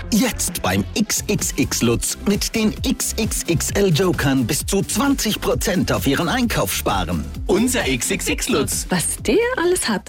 Jetzt beim XXX Lutz mit den XXXL Jokern bis zu 20% auf Ihren Einkauf sparen. Unser XXX Lutz. Was der alles hat.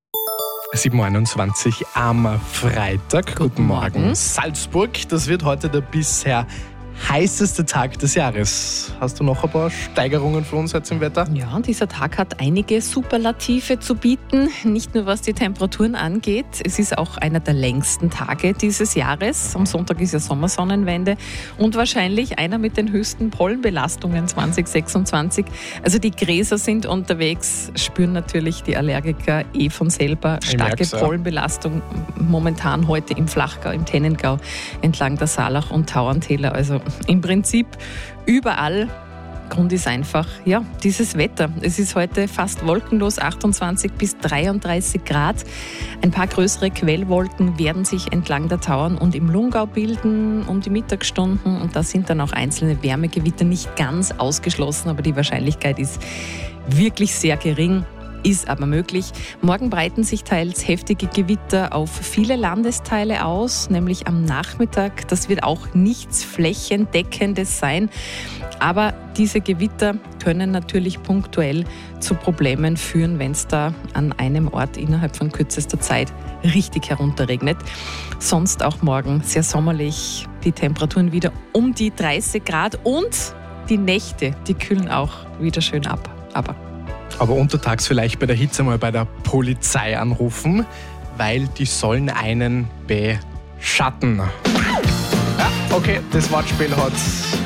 7.21 Uhr am Freitag. Guten Morgen. Salzburg, das wird heute der bisher heißeste Tag des Jahres. Hast du noch ein paar Steigerungen für uns jetzt im Wetter? Ja, dieser Tag hat einige Superlative zu bieten, nicht nur was die Temperaturen angeht. Es ist auch einer der längsten Tage dieses Jahres. Am Sonntag ist ja Sommersonnenwende und wahrscheinlich einer mit den höchsten Pollenbelastungen 2026. Also die Gräser sind unterwegs, spüren natürlich die Allergiker von selber. Starke Pollenbelastung momentan heute im Flachgau, im Tennengau, entlang der Saalach und Tauerntäler. Also im Prinzip überall. Grund ist einfach, ja, dieses Wetter. Es ist heute fast wolkenlos, 28 bis 33 Grad. Ein paar größere Quellwolken werden sich entlang der Tauern und im Lungau bilden um die Mittagsstunden. Und da sind dann auch einzelne Wärmegewitter nicht ganz ausgeschlossen, aber die Wahrscheinlichkeit ist wirklich sehr gering. Ist aber möglich. Morgen breiten sich teils heftige Gewitter auf viele Landesteile aus, nämlich am Nachmittag. Das wird auch nichts Flächendeckendes sein. Aber diese Gewitter können natürlich punktuell zu Problemen führen, wenn es da an einem Ort innerhalb von kürzester Zeit richtig herunterregnet. Sonst auch morgen sehr sommerlich, die Temperaturen wieder um die 30 Grad und die Nächte, die kühlen auch wieder schön ab. Aber untertags vielleicht bei der Hitze mal bei der Polizei anrufen, weil die sollen einen beschatten. Ja, okay, das Wortspiel hat